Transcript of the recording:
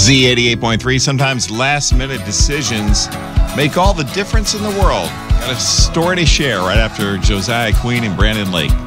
Z88.3. Sometimes last-minute decisions make all the difference in the world. Got a story to share right after Josiah Queen and Brandon Lake.